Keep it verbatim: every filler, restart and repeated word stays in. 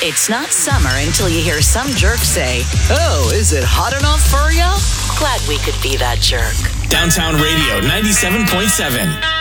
It's not summer until you hear some jerk say, "Oh, is it hot enough for ya?" Glad we could be that jerk. Downtown Radio ninety-seven point seven.